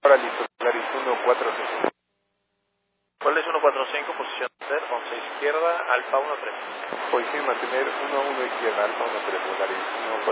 Ahora listo, Volaris 145. Volaris 145, posición ser, 11 izquierda, Alfa 13. Posición mantener 1-1 izquierda, Alfa 13, Volaris 145.